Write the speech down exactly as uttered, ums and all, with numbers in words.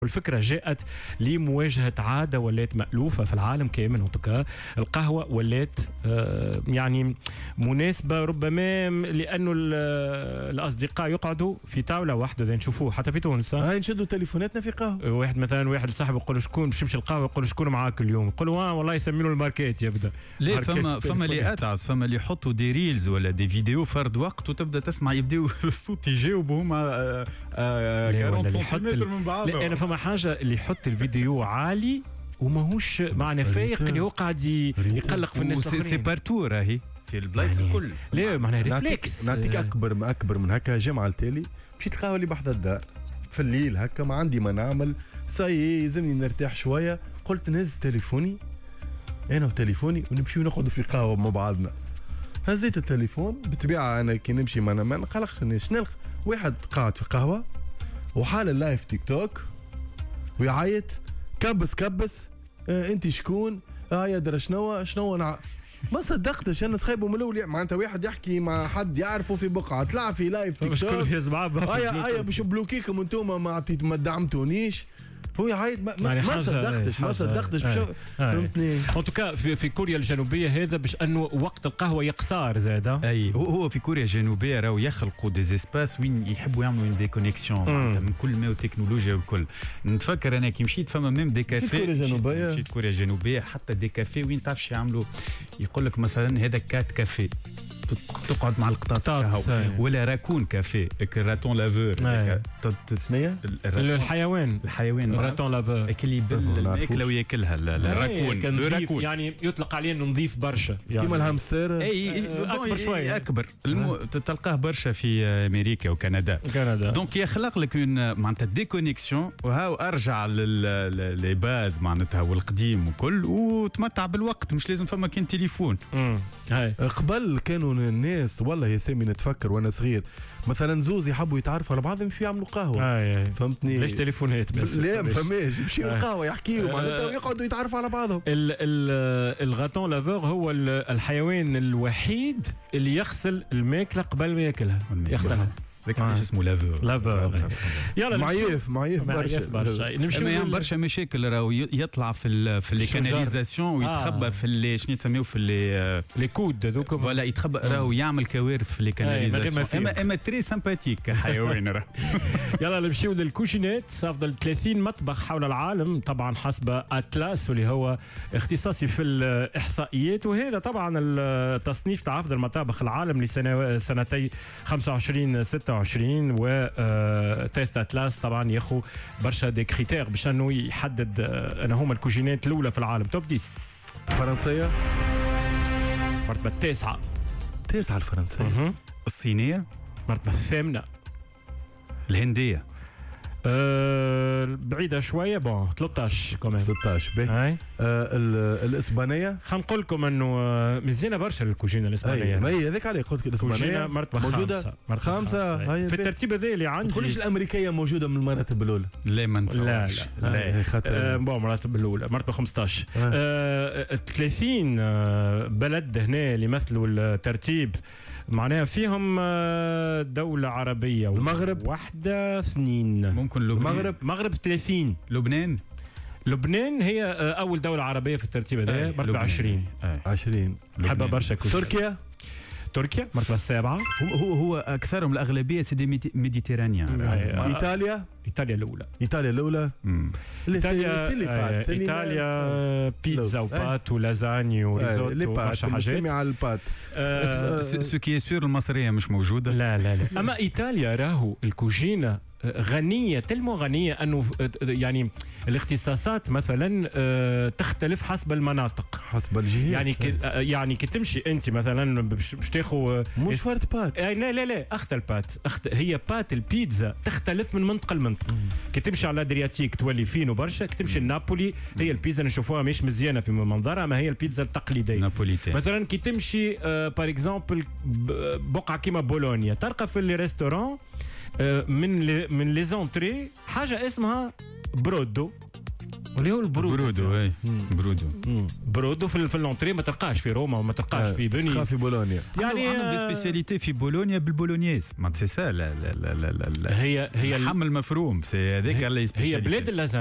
والفكرة جاءت لمواجهة عادة ولات مألوفة في العالم كامل. انتوكا القهوة ولات آه يعني مناسبة ربما لأنه الأصدقاء يقعدوا في طاولة واحدة زي نشوفوه حتى في تونس. هاي نشدوا تليفوناتنا في قهوة. واحد مثلا واحد صاحبه يقول له شكون باش يمشي القهوة، يقول له شكون معاك اليوم، يقول له آه والله يسمينه الماركات يبدا. لا فما فما اللي أتعس، فما اللي يحطوا دي ريلز ولا دي فيديو فرد وقت وتبدا تسمع يبداو الصوت يجاوبوا هما أربعين سنتيمتر من بعض. لا أنا فما حاجة اللي يحط الفيديو عالي وماهوش معنى فايق اللي هو قاعد يقلق في الناس الآخرين. سي بارتو راهي في البلايص الكل. لا معناها ريفلكس. نعطيك اكبر ما اكبر من هكا. جمعه التالي مشيت القهوه اللي بحذا الدار في الليل هكا، ما عندي ما نعمل، ساي يلزمني نرتاح شويه، قلت نهز تليفوني انا وتليفوني ونمشي ناخذ في قهوه مع بعضنا. هزيت التليفون بالطبيعه انا كي نمشي ما انا ما نقلقش الناس، نلقى واحد قاعد في قهوه وحال اللايف تيك توك ويعيط كبس كبس اه انت شكون اه يا درا شنو شنو نع... ما صدقتش انا صخيبه من الاول. معناتها واحد يحكي مع حد يعرفه في بقعه طلع في لايف تيك توك هيا هيا باش نبلوكيكم انتم ما عطيت ما دعمتونيش. هو يعيط ما, ما, ما صدقتش ما صدقتش فهمتني. ان توكا في, في كوريا الجنوبيه هذا باش انه وقت القهوه يقصار زاد. اي هو, هو في كوريا الجنوبيه راهو يخلقوا دي زيسباس وين يحبوا يعملوا دي كونيكسيون من كل ما وتكنولوجيا والكل. نتفكر انا كي مشيت فما ميم دي كافي كوريا الجنوبيه مشيت كوريا الجنوبيه حتى دي كافي وين تعرفش يعملوا يقول لك مثلا هذا كات كافي تقعد مع القطاط ولا راكون كافيه الراتون لافور. شنو الحيوان الحيوان الراتون لافور اللي يبل الماكله وياكلها الراكون الراكون يعني يطلق عليه انه نظيف برشا يعني كيما الهامستر. اي اكبر شويه اكبر المو... تلقاه برشا في امريكا وكندا كندا. دونك يخلق لك معناتها ديكونيكسيون وهاو ارجع لي باز معناتها والقديم وكل وتمتع بالوقت مش لازم فما كان تليفون. هاي قبل كانوا الناس والله يا سامي نتفكر وانا صغير مثلا زوز يحبوا يتعرفوا على بعضهم يمشوا يعملوا قهوه. آه فهمتني ليش تليفونات بس لا ما فماش يمشيوا آه. القهوه يحكيوا آه. معناتها ويقعدوا يتعرفوا على بعضهم. الغاتون لافور هو الحيوان الوحيد اللي يغسل الماكله قبل ما ياكلها يغسلها. ذاك علاش آه. اسمه لافور لافور. يلا معيف معيف برشا برشا نمشيو برشا مشاكل راهو يطلع في ال في لي كاناليزاسيون ويتخبى آه. في اللي شنو يسميوه في لي لي كود هذوك ولا يتخبى راهو يعمل كوارث في لي كاناليزاسيون. اما اما تري سامباتيك حيوان راه. يلا نمشيو للكوشينات. افضل ثلاثين مطبخ حول العالم طبعا حسب اتلاس واللي هو اختصاصي في الاحصائيات، وهذا طبعا التصنيف تاع افضل مطابخ العالم لسنه سنتي خمسة وعشرين ستة وعشرين و تيست اتلاس طبعا ياخذ برشا دي كريتير باش انه يحدد انا هما الكوجينات الاولى في العالم. توب عشرة الفرنسيه مرتبه التاسعه. تاسعه الفرنسيه. الصينيه مرتبه الثامنه. الهنديه أه بعيده شويه بون ثلاثة عشر كمان ثلاثة عشر باهي. أه الاسبانيه خلينا نقول لكم انه مزيانه برشا الكوجينه الاسبانيه. ما هي هذاك عليه قلت لك الاسبانيه مرتبه موجوده خمسه, خمسة. خمسة. في الترتيب هذا اللي عندي. تقوليش الامريكيه موجوده من المراتب الاولى؟ لا ما نتصورش. لا لا, لا. خاطر أه بون المراتب الاولى مرتبه خمسة عشر. أه. أه ثلاثين بلد هنا اللي يمثلوا الترتيب معناها فيهم دولة عربية. المغرب واحدة اثنين ممكن لبنان. المغرب المغرب ثلاثين. لبنان لبنان هي أول دولة عربية في الترتيب هذا مرتبة عشرين. عشرين حبة برشا. تركيا تركيا مرتبة السابعة. هو هو هو أكثرهم الأغلبية سيدي ميديتيرانيان. إيطاليا إيطاليا الأولى. إيطاليا الأولى. إيطاليا إيطاليا بيتزا وبات ولازاني وريزوتو وبرشا حاجات. سمي على البات. سو كي سور المصرية مش موجودة. لا لا لا. أما إيطاليا راهو الكوجينة غنية تلمو غنية أنه يعني الاختصاصات مثلا تختلف حسب المناطق حسب الجهات. يعني كي يعني كي تمشي أنت مثلا باش تاخذ مش فرد بات. لا لا لا أخت البات أخت هي بات البيتزا تختلف من منطقة لمنطقة. كي تمشي على الادرياتيك تولي فينو برشا، كي تمشي لنابولي هي البيتزا نشوفوها مش مزيانة في منظرها ما هي البيتزا التقليدية نابوليتان. مثلا كي تمشي بار اكزومبل بقعة كيما بولونيا تلقى في لي ريستورون من لي من لي زونتري حاجه اسمها برودو اللي هو البرودو برودو اي برودو برودو في في اللونتري ما تلقاش في روما وما تلقاش في خاص فينيس في بولونيا. يعني عندهم دي سبيسياليتي في بولونيا بالبولونيز ما سي سا هي هي اللحم المفروم سي هذاك هي بلاد اللازانيا.